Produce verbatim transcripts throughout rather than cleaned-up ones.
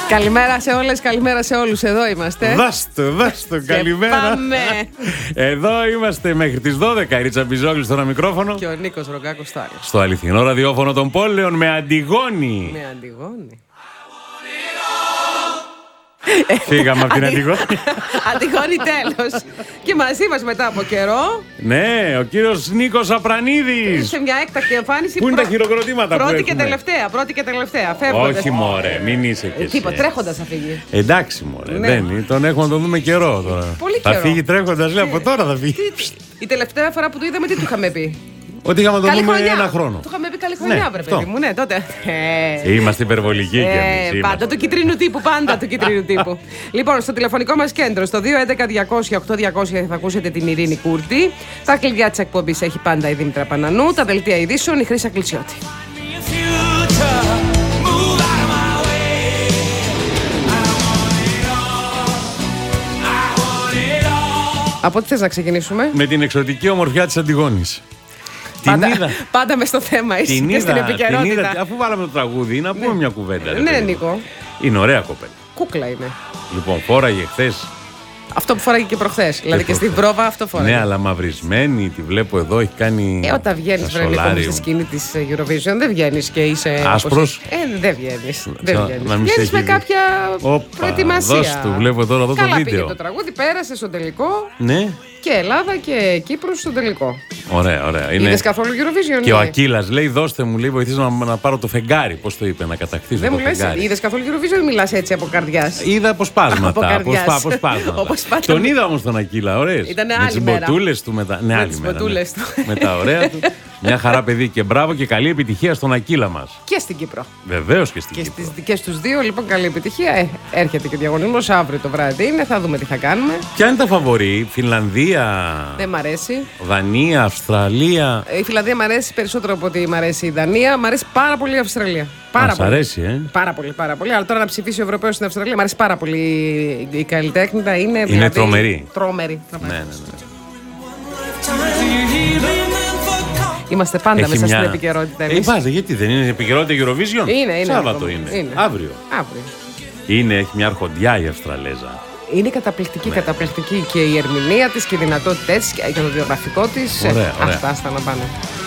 Καλημέρα σε όλες, καλημέρα σε όλους. Εδώ είμαστε. Δάστο, δάστο, καλημέρα. Πάμε. Εδώ είμαστε μέχρι τις δώδεκα. Η Ρίτσα Μπιζόγλου στο ένα μικρόφωνο. Και ο Νίκος Ρογκάκος στο άλλο. Στο αληθινό ραδιόφωνο των πόλεων με Αντιγόνη. Με Αντιγόνη. Φύγαμε από την Αντιγόνη. Αντιγόνη τέλος. Και μαζί μας μετά από καιρό. Ναι, ο κύριος Νίκος Απρανίδης. Σε μια έκτακτη εμφάνιση. Πού είναι πρω... τα χειροκροτήματα πρώτη που και έχουμε? τελευταία, πρώτη και τελευταία. Φεύγοντας. Όχι μωρέ, μην είσαι και εσύ. Τίποτα, τρέχοντας θα φύγει. Εντάξει μωρέ, Ναι. δεν είναι. Τον έχουμε να τον δούμε καιρό τώρα. Πολύ θα καιρό. φύγει τρέχοντας, λέει, από τώρα θα φύγει. Η τελευταία φορά που το είδαμε, τι του είχαμε πει? Ότι είχαμε να τον Καλή δούμε χρονιά. ένα χρόνο. Του είχαμε πει καλή χρονιά, Ναι, βρε αυτό. παιδί μου. Ναι, τότε. Ε, Είμαστε υπερβολικοί κι Ε, εμείς. πάντα του κυτρίνου τύπου, πάντα του κυτρίνου τύπου. Λοιπόν, στο τηλεφωνικό μας κέντρο, στο δύο έντεκα διακόσια οκτώ διακόσια θα ακούσετε την Ειρήνη Κούρτη. Τα κλειδιά της εκπομπής έχει πάντα η Δήμητρα Πανανού. Τα δελτία ειδήσεων η Χρύσα Κλεισιώτη. Από τι θες να ξεκινήσουμε? Με την εξωτική ομορφιά της Αντιγόνης. Πάντα, Την είδα. πάντα μες στο θέμα είσαι Την και στην είδα, την επικαιρότητα. είδα. Αφού βάλαμε το τραγούδι, να πούμε μια κουβέντα. ρε Ναι, παιδί μου. Νίκο. Είναι ωραία κοπέλα. Κούκλα είναι. Λοιπόν, φόραγε χθες. Αυτό που φοράγε και προχθές. Δηλαδή και στην προχθές. πρόβα αυτό φοράγε. Ναι, αλλά μαυρισμένη, τη βλέπω εδώ, έχει κάνει. Ε, όταν βγαίνει, τα βρε λοιπόν, στη solarium. σκηνή τη Eurovision, δεν βγαίνει και είσαι. Άσπρος. όπως- Ε, δεν βγαίνει. Δεν να βγαίνει. μην σε Βγαίνει έχει με δει. κάποια Όπα, προετοιμασία. δώσ' του, βλέπω τώρα εδώ το Καλά βίντεο. πήγε το τραγούδι, πέρασε στο τελικό. Ναι, Και Ελλάδα και Κύπρος στο τελικό. ωραία, ωραία. Είναι... Είδες καθόλου Eurovision? Και ο ναι? Ακύλας λέει: δώστε μου, λέει, βοηθήστε να, να πάρω το φεγγάρι. Πώς το είπε, να κατακτήσω Δεν το μου λες, φεγγάρι. είδες καθόλου Eurovision ή μιλάς έτσι από καρδιάς? Είδα αποσπάσματα. Από καρδιάς. αποσπά- αποσπάσματα. Όπως πάντα. Τον είδα όμως τον Ακύλα, ωραίος. Ήτανε με άλλη τις μέρα. μποτούλες του μετά. Ναι, Με άλλη τις μέρα, ναι. μποτούλες του. Με τα ωραία του. Μια χαρά παιδί και μπράβο και καλή επιτυχία στον Ακύλα μας. Και στην Κύπρο. Βεβαίως και στην Και Κύπρο. στις δικές τους δύο, λοιπόν, καλή επιτυχία. Ε, έρχεται και ο διαγωνισμός αύριο το βράδυ. Είναι, θα δούμε τι θα κάνουμε. Ποια είναι τα φαβορί, Φινλανδία, Δεν μ' αρέσει. Δανία, Αυστραλία. Η Φιλανδία μ' αρέσει περισσότερο από ότι μ' αρέσει η Δανία. Μ' αρέσει πάρα πολύ η Αυστραλία. Πάρα Μας πολύ. αρέσει, ε. Πάρα πολύ, πάρα πολύ. Αλλά τώρα να ψηφίσει ο Ευρωπαίος στην Αυστραλία, μ' αρέσει πάρα πολύ. Η καλλιτέχνητα είναι. Είναι δηλαδή, τρομερή. Τρομερή. Ναι, ναι, ναι. Είμαστε πάντα Έχει μέσα μια- στην επικαιρότητα. Ε, εμείς. πάτε, γιατί δεν είναι επικαιρότητα Eurovision. Είναι, είναι. Σάββατο είναι. είναι. Αύριο. Αύριο. Είναι, έχει μια αρχοντιά η Αυστραλέζα. Είναι καταπληκτική, Ναι. καταπληκτική και η ερμηνεία της και οι δυνατότητές της και το βιογραφικό της. Ωραία, Ε, ωραία. Αυτά, αυτά να πάνε.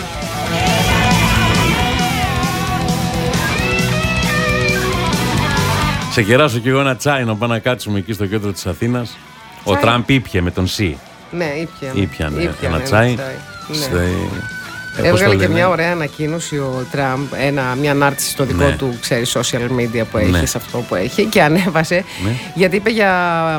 Σε κεράσω κι εγώ ένα τσάι να πάμε να κάτσουμε εκεί στο κέντρο της Αθήνας. Ο Τσάι. Τραμπ ήπια με τον Σι. Ναι, ήπια. Ήπιανε Ήπιανε ένα τσάι. Ναι. Στε- ε, πώς το Έβγαλε και λένε? μια ωραία ανακοίνωση ο Τραμπ, ένα, μια ανάρτηση στο δικό Ναι. του, ξέρει, social media που έχει, Ναι. σε αυτό που έχει, και ανέβασε, Ναι. γιατί είπε για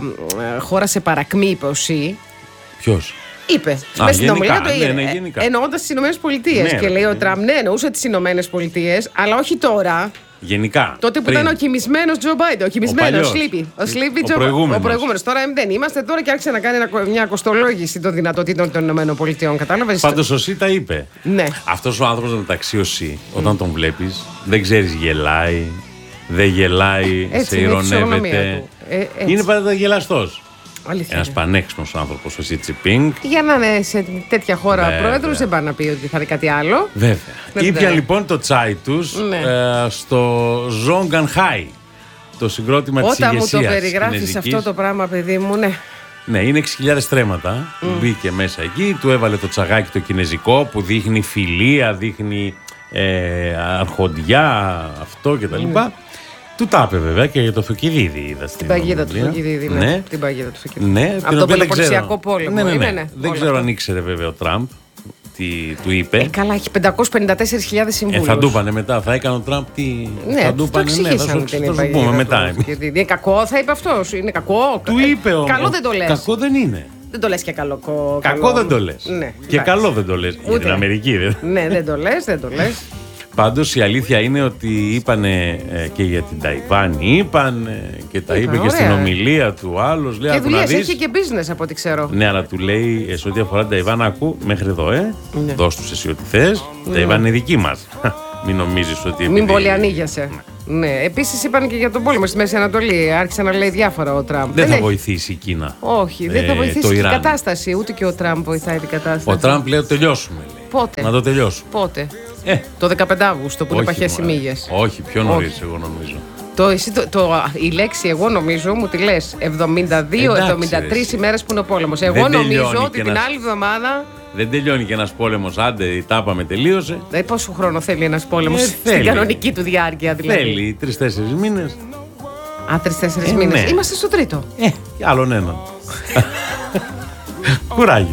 ε, χώρα σε παρακμή, είπε ο Σι. Ποιος? Είπε. Α, Μες στην γενικά, ομιλία του, ναι, ε, ναι, γενικά. εννοώντας τις Ηνωμένες Πολιτείες. Ναι, Και ρε, λέει ο ναι. Τραμπ, ναι, εννοούσε τις Ηνωμένες Πολιτείες, αλλά όχι τώρα. Γενικά. Τότε που πριν. ήταν ο κοιμισμένος Τζο Μπάιντεν. Ο κοιμισμένος, παλιός. Sleepy. Ο Sleepy Ο Τζο- προηγούμενος. ο προηγούμενος. Τώρα δεν είμαστε τώρα και άρχισε να κάνει ένα- μια κοστολόγηση των δυνατοτήτων των Ηνωμένων Πολιτείων. Κατάλαβες? Πάντως ο Σι τα είπε. Ναι. Αυτός ο άνθρωπος μεταξύ ο Σι, όταν τον βλέπεις, δεν ξέρεις γελάει, δεν γελάει, Έτσι σε είναι η ηρωνεύεται. φυσιογνωμία του. Ε, έτσι. Είναι πάντα γελαστός. Αλήθεια. Ένας πανέξυπνος άνθρωπος ο Σι Τσιπίνγκ. Για να είναι σε τέτοια χώρα Βέβαια. πρόεδρος, δεν πάει να πει ότι θα είναι κάτι άλλο. Βέβαια. Βέβαια. Ήπια λοιπόν το τσάι τους Ναι. ε, στο Ζόγκανχάι. Το συγκρότημα της Όταν μου ηγεσίας. το περιγράφεις κινέζικης. αυτό το πράγμα, παιδί μου, ναι. Ναι, είναι έξι χιλιάδες στρέμματα. Μπήκε μέσα εκεί, του έβαλε το τσαγάκι το κινέζικο που δείχνει φιλία, δείχνει ε, αρχοντιά, αυτό κτλ. Του τα είπε βέβαια και για το Θουκυδίδη, είδα στην Την παγίδα του ομιλία. Θουκυδίδη. Ναι. Ναι. Την παγίδα του Θουκυδίδη. Ναι, Από την τον οποία δεν Πελοποννησιακό ξέρω. πόλεμο. Ναι, ναι, ναι. Είναι, ναι. Δεν Όλο ξέρω αυτό. αν ήξερε βέβαια ο Τραμπ τι του είπε. Ε, καλά, έχει πεντακόσιες πενήντα τέσσερις χιλιάδες Ε, συμβούλους. θα του είπανε μετά, θα έκανε ο Τραμπ τι. Ναι, θα του το είπανε, ναι, θα εξηγήσαν σου, την θα σου παγίδα πούμε του μετά. Θουκυδίδη. Είναι κακό, θα είπε αυτός. Είναι κακό. Του Ε, είπε όμως. Καλό δεν το λες. Κακό δεν είναι. Δεν το λες και καλό. κο- Κακό δεν το λες. Ναι, Και εντάξει. καλό δεν το λες. Για Ούτε. την Αμερική δεν. Ναι, δεν το λες, δεν το λες. Πάντως η αλήθεια είναι ότι είπανε ε, και για την Ταϊβάν είπαν ε, και τα Είπαν, είπε και στην ωραία. ομιλία του άλλος. Λέει, Και «Άκου να δουλειές δεις». έχει και business από ό,τι ξέρω. Ναι, αλλά του λέει ε, σε ό,τι αφορά την Ταϊβάν, ακού μέχρι εδώ, ε. Ναι. Δώσ' τους εσύ ό,τι θες. Η Ταϊβάν είναι δική μας. Μην νομίζεις ότι. Μην επειδή- πολύ ανοίγεσαι. Ναι. Επίσης είπαν και για τον πόλεμο στη Μέση Ανατολή. Άρχισε να λέει διάφορα ο Τραμπ. Δεν θα έχει- βοηθήσει η Κίνα. Όχι, δεν θα ε, βοηθήσει το την Ιράν. κατάσταση. Ούτε και ο Τραμπ βοηθάει την κατάσταση. Ο Τραμπ λέει: το τελειώσουμε. Λέει. Πότε. Να το τελειώσουμε. Πότε. Ε. Το δεκαπέντε Αυγούστου που είναι παχές οι μύγες. Όχι, πιο νωρίς, εγώ νομίζω. Το, εσύ, το, το, η λέξη εγώ νομίζω μου τη λες εβδομήντα δύο εβδομήντα τρεις ημέρες που είναι ο πόλεμος. Εγώ Δεν νομίζω ότι ένας... την άλλη εβδομάδα. Δεν τελειώνει και ένας πόλεμος, άντε η τάπαμε τελείωσε. Ε, πόσο χρόνο θέλει ένας πόλεμος ε, στην θέλει. κανονική του διάρκεια δηλαδή? Θέλει τρεις-τέσσερις μήνες. Α, τρεις-τέσσερις ε, μήνες. Ναι. Είμαστε στο τρίτο. Ε, άλλον έναν. Κουράγιο.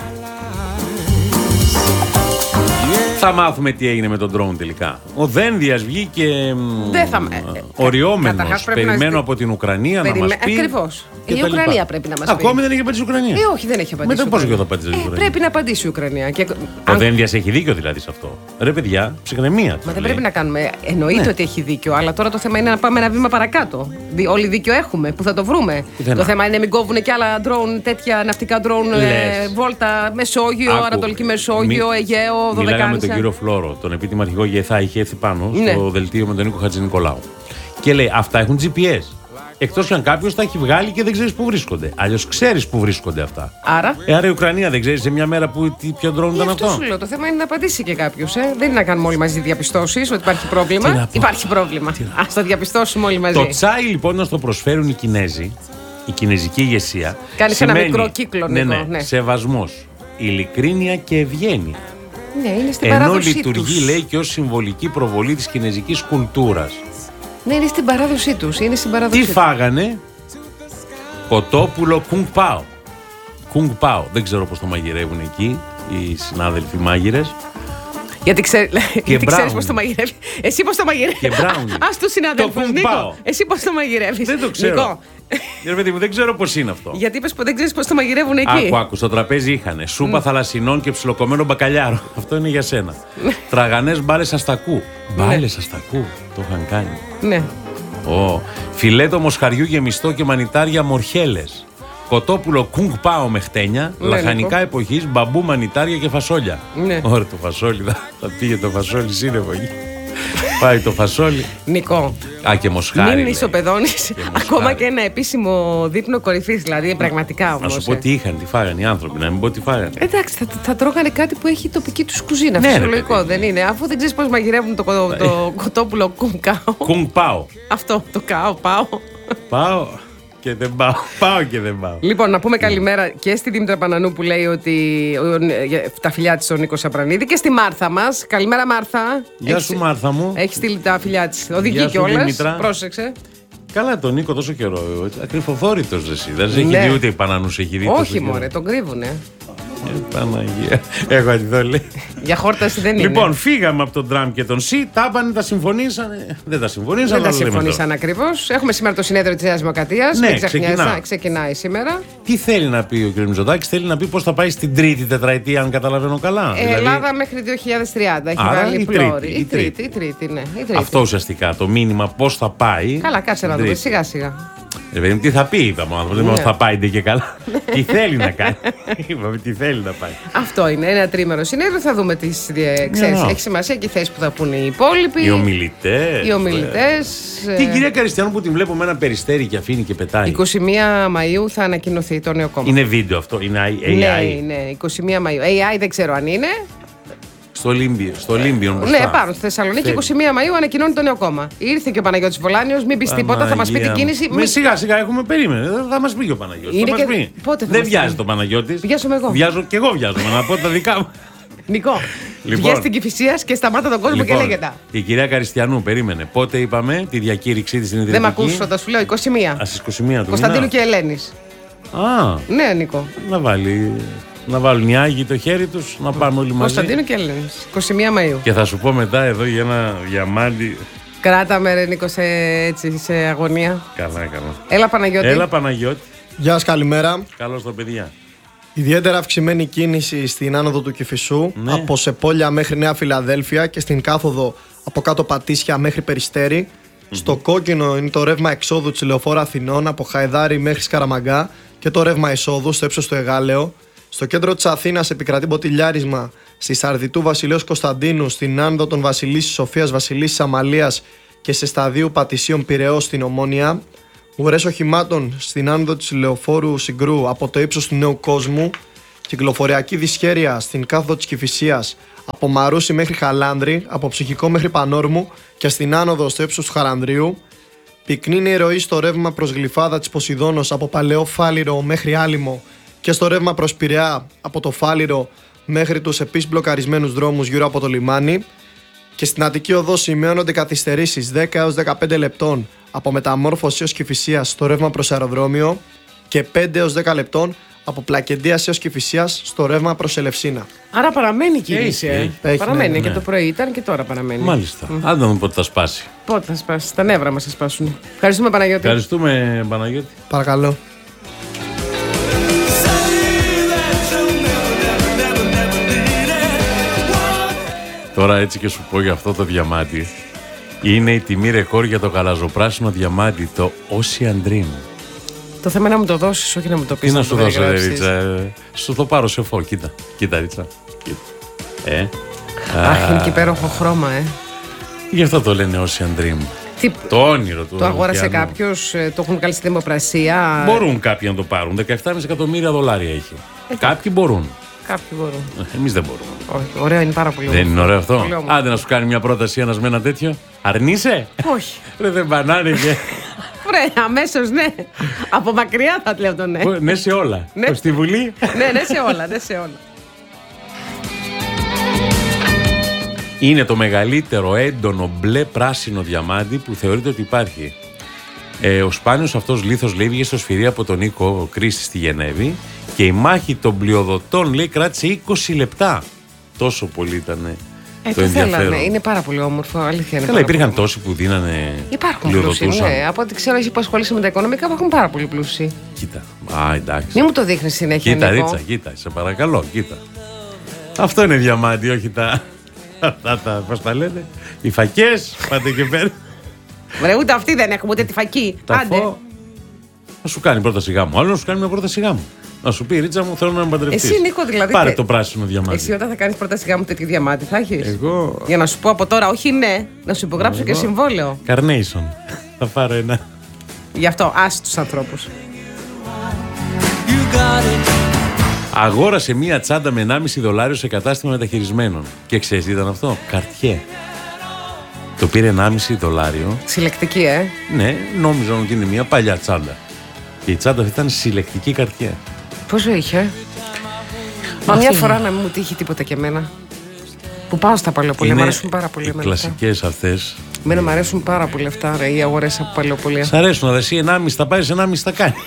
Θα μάθουμε τι έγινε με τον drone τελικά. Ο Δένδιας βγήκε θα... οριόμενος. Περιμένω να... από την Ουκρανία Περιμέ... να μας πει. Ακριβώς. Η Ουκρανία πρέπει να μας Ακόμη πει. Ακόμη δεν έχει απαντήσει η Ουκρανία. Ε, όχι, δεν έχει απαντήσει. Μετά πώς και θα απαντήσει η Ουκρανία. Ε, πρέπει να απαντήσει η Ουκρανία. Και... Ο Αν... Δένδιας έχει δίκιο δηλαδή σε αυτό. Ρε παιδιά, ψυχραιμία. Μα δεν πρέπει να κάνουμε. Εννοείται ναι. ότι έχει δίκιο, αλλά τώρα το θέμα είναι να πάμε ένα βήμα παρακάτω. Δι... Όλοι δίκιο έχουμε. Πού θα το βρούμε. Δεν το θέμα είναι να μην κόβουν και άλλα drone, τέτοια ναυτικά drone, ε, βόλτα, Μεσόγειο, Άκου. Ανατολική Μεσόγειο, Μη... Αιγαίο, Δωδεκάνησα. Μιλάγαμε με τον κύριο Φλόρο, τον επίτιμο αρχηγό ΓΕΘΑ, είχε έρθει πάνω ναι. στο δελτίο με τον Νίκο Χατζηνικολάου. Και λέει: αυτά έχουν τζι πι ες. Εκτός κι αν κάποιος τα έχει βγάλει και δεν ξέρεις πού βρίσκονται. Αλλιώς ξέρεις πού βρίσκονται αυτά. Άρα. Ε, άρα η Ουκρανία δεν ξέρει σε μια μέρα που, τι, ποιο drone ήταν αυτό. Αυτό σου λέω. Το θέμα είναι να απαντήσει και κάποιος. Ε. Δεν είναι να κάνουμε όλοι μαζί διαπιστώσεις ότι υπάρχει πρόβλημα. Υπάρχει πρόβλημα. Ας το διαπιστώσουμε όλοι μαζί. Το τσάι λοιπόν να το προσφέρουν οι Κινέζοι, η κινέζικη ηγεσία. Κάνει ένα μικρό κύκλο, ναι, ναι, ναι. Σεβασμός, ειλικρίνεια και ευγένεια. Ναι, είναι στην Ενώ παράδοσή λειτουργεί, τους. λέει, και ως συμβολική προβολή της κινέζικης κουλτούρας. Ναι, είναι στην παράδοσή τους. Είναι στην παράδοσή Τι τους. φάγανε? Κοτόπουλο κουνγκ πάο. Κουνγκ πάο. Δεν ξέρω πώς το μαγειρεύουν εκεί οι συνάδελφοι μάγειρες. Γιατί, ξέ... Γιατί ξέρεις πώς το μαγειρεύει. Εσύ πώς το μαγειρεύεις. Και μπράουνι. Ας τους συναδέλφους, Νίκο. Εσύ πώς το μαγειρεύεις. Δεν το ξέρω. Κύριε παιδί μου, δεν ξέρω πώς είναι αυτό. Γιατί είπες που δεν ξέρεις πώς το μαγειρεύουν εκεί. Άκου, άκου. Στο τραπέζι είχανε σούπα mm. θαλασσινών και ψιλοκομμένο μπακαλιάρο. Αυτό είναι για σένα. Τραγανές μπάλες αστακού. Μπάλες αστακού. Το είχαν κάνει. Ναι. Oh. Φιλέτο μοσχαριού γεμιστό και μανιτάρια μορχέλες. Κοτόπουλο κουνγκ πάο με χτένια. Ναι, λαχανικά εποχής, μπαμπού, μανιτάρια και φασόλια. Ναι. Ωραία, το φασόλι. Θα, θα πήγε το φασόλι σύννεφο εκεί. Πάει το φασόλι. Νικό. Α, και μοσχάρι. Μην ισοπεδώνεις ακόμα και ένα επίσημο δείπνο κορυφής. Δηλαδή, πραγματικά όμως. Να σου πω τι είχαν, τι φάγανε οι άνθρωποι, να μην πω τι φάγανε. Εντάξει, θα, θα τρώγανε κάτι που έχει τοπική τους κουζίνα. Ναι, φυσιολογικό δεν είναι. Αφού δεν ξέρεις πώς μαγειρεύουν το, το, το κοτόπουλο κουνγκ κάο. Κουνγκ πάο. Αυτό, το κάο, πάω. Πάω. Και δεν πάω. Πάω και δεν πάω. Λοιπόν, να πούμε καλημέρα και στη Δήμητρα Πανανού που λέει ότι τα φιλιά της στον Νίκο Σαπρανίδη και στη Μάρθα μας. Καλημέρα, Μάρθα. Γεια Έχεις... σου, Μάρθα μου. Έχει στείλει τα φιλιά της. Οδηγεί κιόλας. Πρόσεξε. Καλά, τον Νίκο τόσο καιρό. Ακρυφοφόρητος εσύ. Δεν σε έχει ναι. δει ούτε η Πανανούς έχει δει. Όχι, μωρέ, τον κρύβουνε. Ε, Παναγία. Έχω αντιδόλη. Για χόρταση δεν είναι. Λοιπόν, φύγαμε από τον Τραμπ και τον Σι. Τα είπαν, τα συμφωνήσανε. Δεν τα συμφωνήσαν. Δεν τα συμφωνήσαν ακριβώς. Έχουμε σήμερα το συνέδριο της Νέας Δημοκρατίας. Ναι, ξεκινά. Ξεκινάει σήμερα. Τι θέλει να πει ο κ. Μητσοτάκης? Θέλει να πει πώς θα πάει στην τρίτη τετραετία, αν καταλαβαίνω καλά. Ε, δηλαδή... Ελλάδα μέχρι δύο χιλιάδες τριάντα. Έχει άρα, βάλει η πλώρη. Τρίτη, η, τρίτη, η, τρίτη, η, τρίτη, ναι, η τρίτη. Αυτό ουσιαστικά το μήνυμα πώς θα πάει. Καλά, κάτσε να δούμε σιγά σιγά. Ε, παιδί, τι θα πει, είπαμε ο άνθρωπος. Δεν θα πάει και καλά. Τι θέλει να κάνει. Είπαμε τι θέλει να πάει. Αυτό είναι ένα τρίμερο συνέδριο. Θα δούμε τι ξέρεις. Έχει σημασία και οι θέσεις που θα πούνε οι υπόλοιποι. Οι ομιλητές. Οι ομιλητές. Την κυρία Καριστιανού που την βλέπω με ένα περιστέρι και αφήνει και πετάει. εικοστή πρώτη Μαΐου θα ανακοινωθεί το νέο κόμμα. Είναι βίντεο αυτό, είναι έι άι. Ναι, ναι, εικοστή πρώτη Μαΐου. έι άι δεν ξέρω αν είναι. Στο Ολύμπιο, στο Ολύμπιο μπροστά. Ναι, πάνω στη Θεσσαλονίκη, εικοστή πρώτη Μαΐου ανακοινώνει το νέο κόμμα. Ήρθε και ο Παναγιώτης Βολάνιος, μην πει τίποτα, θα μας πει την κίνηση. Με σιγά σιγά έχουμε περίμενε. Θα μας πει και ο Παναγιώτης. Θα μας πει. Πότε θα δεν μας βιάζει πει. το Παναγιώτης. Βιάζομαι εγώ. Βιάζω και εγώ βιάζομαι, να πω τα δικά μου. Νικό, λοιπόν, βγες στην Κηφισίας και σταμάτα τον κόσμο λοιπόν, και λέγεται. Η κυρία Καριστιανού περίμενε. Πότε είπαμε τη διακήρυξή της στην ιδρυτική. Δεν με ακούς όταν σου λέω εικοστή πρώτη. Α, στις εικοστή πρώτη του Κωνσταντίνου και Ελένης. Α, ναι, Νικό. Να βάλει. Να βάλουν οι Άγιοι το χέρι τους, να πάμε όλοι μαζί. Κωνσταντίνου και Ελένης, εικοστή πρώτη Μαΐου. Και θα σου πω μετά εδώ για ένα διαμάντι. Κράτα με ρε Νίκο σε, έτσι, σε αγωνία. Καλά, καλά. Έλα Παναγιώτη. Έλα Παναγιώτη. Γεια σας, καλημέρα. Καλώς το παιδιά. Ιδιαίτερα αυξημένη κίνηση στην άνοδο του Κηφισού, ναι. από Σεπόλια μέχρι Νέα Φιλαδέλφια και στην κάθοδο από κάτω Πατήσια μέχρι Περιστέρι. Mm-hmm. Στο κόκκινο είναι το ρεύμα εξόδου της Λεωφόρου Αθηνών από Χαϊδάρι μέχρι Σκαραμαγκά και το ρεύμα εισόδου στο ύψος του Εγάλεο. Στο κέντρο της Αθήνας επικρατεί μποτιλιάρισμα στη Σαρδιτού Βασιλέως Κωνσταντίνου, στην άνοδο των Βασιλίσσης Σοφίας Βασιλίσσης Αμαλίας και σε σταδίου Πατησίων Πειραιώς στην Ομόνια. Ουρές οχημάτων στην άνοδο της Λεωφόρου Συγκρού από το ύψος του Νέου Κόσμου. Κυκλοφοριακή δυσχέρεια στην κάθοδο της Κηφισίας από Μαρούσι μέχρι Χαλάνδρη, από Ψυχικό μέχρι Πανόρμου και στην άνοδο στο ύψος του Χαρανδρίου. Πυκνή είναι η ροή στο ρεύμα προς Γλυφάδα της Ποσειδώνος από Παλαιό Φάληρο μέχρι Άλυμο και στο ρεύμα προς Πειραιά από το Φάληρο μέχρι τους επίσης μπλοκαρισμένους δρόμους γύρω από το λιμάνι. Και στην Αττική Οδό σημειώνονται καθυστερήσεις δέκα έως δεκαπέντε λεπτών από Μεταμόρφωση έως Κηφισίας στο ρεύμα προς αεροδρόμιο και πέντε έως δέκα λεπτών από Πλακεντίας έως Κηφισίας στο ρεύμα προς Ελευσίνα. Άρα παραμένει η κίνηση. Έχει, ε. έχει, παραμένει ναι, και ναι. το πρωί ήταν και τώρα παραμένει. Μάλιστα. Mm. Αν δούμε πότε θα σπάσει. Πότε θα σπάσει. Τα νεύρα μας θα σπάσουν. Ευχαριστούμε, Παναγιώτη. Ευχαριστούμε, Παναγιώτη. Παρακαλώ. Τώρα έτσι και σου πω για αυτό το διαμάτι. Είναι η τιμή ρεκόρ για το γαλαζοπράσινο διαμάτι, το Ocean Dream. Το θέμα είναι να μου το δώσεις, όχι να μου το πεις. Τι να το σου δώσω, ρε περιγράψεις. Ρίτσα. ε, Σου το πάρω σε φω. Κοίτα, κοίτα, Ρίτσα. Κοίτα. Ε. Αχ, α, είναι και υπέροχο χρώμα, ε. Γι' αυτό το λένε Ocean Dream. Τι, Το όνειρο του. το αγόρασε ωκεανού. κάποιος, ε, το έχουν βγάλει στη δημοπρασία. Μπορούν κάποιοι να το πάρουν. δεκαεπτά κόμμα πέντε εκατομμύρια δολάρια έχει. Κάποιοι μπορούν. Κάποιοι μπορούν. Εμείς δεν μπορούμε. Όχι, ωραίο είναι πάρα πολύ. Δεν είναι ωραίο αυτό. Πολύ όμορφο. Άντε να σου κάνει μια πρόταση ένας με ένα τέτοιο. Αρνείσαι. Όχι. Ρε δεν μπανάνε και. Βρε, αμέσως ναι. Από μακριά θα λέω το ναι. Ναι σε όλα. Ναι. Στη Βουλή. Ναι, ναι σε όλα, ναι σε όλα. Είναι το μεγαλύτερο έντονο μπλε πράσινο διαμάντι που θεωρείται ότι υπάρχει. Ε, ο σπάνιος αυτός λίθος λέει βγήκε στο σφυρί από τον Νίκο Κρίση στη Γενέβη και η μάχη των πλειοδοτών λέει κράτησε είκοσι λεπτά. Τόσο πολύ ήταν Ε, το το ενδιαφέρον. θέλανε. Είναι πάρα πολύ όμορφο, αλήθεια. Είναι Καλά, πάρα υπήρχαν πολύ τόσοι που δίνανε. Υπάρχουν πλούσιοι, πλειοδοτούσαν. ναι. Από ό,τι ξέρω, εσύ που ασχολείσαι με τα οικονομικά, υπάρχουν πάρα πολύ πλούσιοι. Κοίτα. Α, εντάξει. Μην μου το δείχνει συνέχεια. Κοίτα, Νίκο. Ρίτσα, κοίτα, σε παρακαλώ, κοίτα. Αυτό είναι διαμάντι, όχι τα. Αυτά τα, πώς τα λένε, οι φακές, πάτε και πέρα. Βρε, ούτε αυτή δεν έχουμε, ούτε τη φακή. Τα Άντε. φω. Να σου κάνει πρόταση γάμου. Άλλο να σου κάνει μια πρόταση γάμου. Να σου πει, Ρίτσα μου, θέλω να με παντρευτείς. Εσύ, Νίκο, δηλαδή, Πάρε τε- το πράσινο διαμάντι. Εσύ όταν θα κάνει πρόταση γάμου τέτοιο διαμάτι, θα έχει. Εγώ. Για να σου πω από τώρα, όχι ναι, να σου υπογράψω και Εγώ. συμβόλαιο. Carnation. Θα πάρω ένα. Γι' αυτό, άσε του ανθρώπου. Αγόρασε μία τσάντα με ενάμιση δολάριο σε κατάστημα μεταχειρισμένων. Και ξέρεις τι ήταν αυτό? Καρτιέ. Το πήρε ενάμιση δολάριο. Συλλεκτική, ε. Ναι, νόμιζαν ότι είναι μία παλιά τσάντα. Και η τσάντα αυτή ήταν συλλεκτική καρτιέ. Πόσο είχε. Μα μια φορά να μην μου τύχει τίποτα και εμένα. Που πάω στα παλαιοπολία, μου αρέσουν πάρα πολύ οι εμένα αυτά. κλασικές αυτές. Εμένα μου αρέσουν πάρα πολύ αυτά, ρε, οι αγορές από παλαιοπολία. Σ' αρέσουν, αλλά εσύ ενάμιση θα πάρεις, ενάμιση θα κάνει.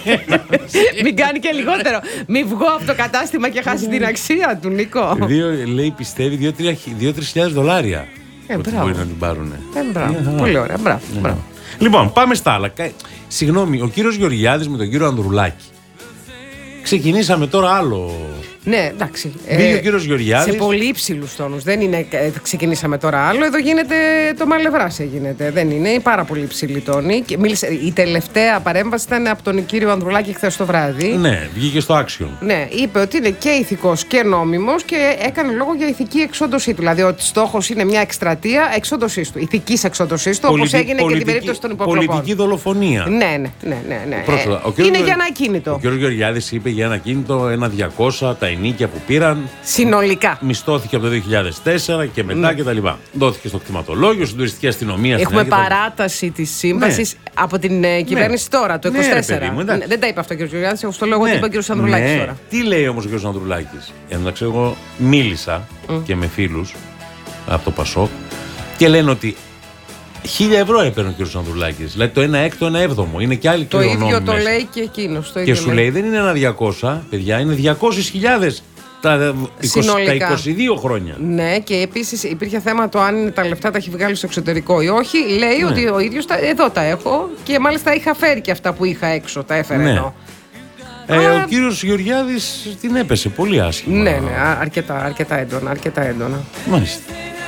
Μην κάνει και λιγότερο. Μην βγω από το κατάστημα και χάσει την αξία του, Νίκο. Δύο, λέει, πιστεύει δύο-τρεις χιλιάδες δολάρια. Ε, ότι μπράβο. μπορεί να την πάρουν. Ε, μπράβο. Πολύ ωραία. Μπράβο. μπράβο. Λοιπόν, πάμε στα άλλα. Κα- Συγγνώμη, ο κύριος Γεωργιάδης με τον κύριο Ανδρουλάκη. Ξεκινήσαμε τώρα άλλο. Ναι, εντάξει. Μπήκε ο κύριος Γεωργιάδης. Σε πολύ υψηλού τόνου. Δεν είναι. ε, Ξεκινήσαμε τώρα άλλο. Εδώ γίνεται το μαλευράς γίνεται. Δεν είναι. Είναι πάρα πολύ υψηλή τόνη. Και μίλησε, η τελευταία παρέμβαση ήταν από τον κύριο Ανδρουλάκη χθες το βράδυ. Ναι, βγήκε στο Action. Ναι, είπε ότι είναι και ηθικός και νόμιμος και έκανε λόγο για ηθική εξόντωσή του. Δηλαδή ότι στόχος είναι μια εκστρατεία εξόντωσής του. Ηθικής εξόντωσής του, όπως Πολιτι- έγινε και την πολιτική- περίπτωση των υποκλοπών. Πολιτική δολοφονία. Ναι, ναι, ναι. ναι, ναι. Πρόσφατα. Ε, Ο κύριος είναι Γεω- για ένα ακίνητο. Ο κύριος Γεωργιάδης είπε για ένα κίνητο, ένα διακόσια, τα ενίκια που πήραν. Συνολικά. Μισθώθηκε από το δύο χιλιάδες τέσσερα και μετά Ναι. κτλ. Δόθηκε στο κτηματολόγιο, στην τουριστική αστυνομία. στην Έχουμε ΑΚΕ, κτλ. παράταση τη σύμβαση από την ε, κυβέρνηση τώρα, το Ναι, είκοσι ρε τέσσερα. παιδί μου, εντάξει. Ναι, δεν τα είπε αυτό ο κ. Γιωργιάδης, εγώ στο λέω ότι είπε ο κ. Ανδρουλάκης Ναι. τώρα. Τι λέει όμως ο κ. Ανδρουλάκης? Εντάξει, εγώ μίλησα και με φίλους από το Πασόκ και λένε ότι χίλια ευρώ έπαιρνε ο κ. Ανδρουλάκης. Δηλαδή το ένα έκτο, ένα έβδομο. Είναι και άλλοι Το ίδιο κληρονόμοι το μέσα. λέει και εκείνο. Και σου λέει δεν είναι ένα διακόσια, παιδιά, είναι διακόσιες χιλιάδες τα, είκοσι, τα Συνολικά. είκοσι δύο χρόνια. Ναι, και επίση υπήρχε θέμα το αν τα λεφτά τα έχει βγάλει στο εξωτερικό ή όχι. Λέει Ναι. ότι ο ίδιο εδώ τα έχω και μάλιστα είχα φέρει και αυτά που είχα έξω. Τα έφερε Ναι. εδώ. Ε, Α. ο κύριος Γεωργιάδης την έπεσε πολύ άσχημα. Ναι, ναι, α- αρκετά, αρκετά έντονα. Αρκετά έντονα. Μάλιστα.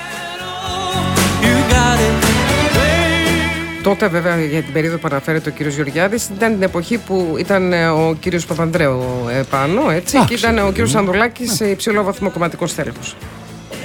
Τότε, βέβαια, για την περίοδο που αναφέρεται ο κύριος Γεωργιάδης, ήταν την εποχή που ήταν ε, ο κύριος Παπανδρέου επάνω, έτσι, Εντάξει, και ήταν ο παιδί κύριος μου. Ανδρουλάκης σε υψηλό βαθμό κομματικός τέλεχος.